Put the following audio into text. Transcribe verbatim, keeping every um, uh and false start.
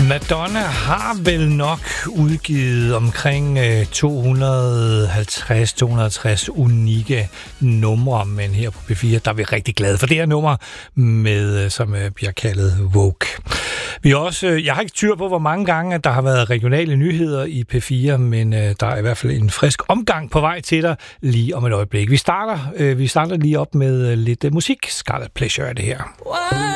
Madonna har vel nok udgivet omkring to hundrede og halvtreds til to hundrede og tres unikke numre, men her på P fire, der er vi rigtig glade for det her nummer, med, som bliver kaldet Woke. Vi er også, jeg har ikke tyr på, hvor mange gange at der har været regionale nyheder i P fire, men der er i hvert fald en frisk omgang på vej til dig lige om et øjeblik. Vi starter, vi starter lige op med lidt musik. Scarlet Pleasure er det her.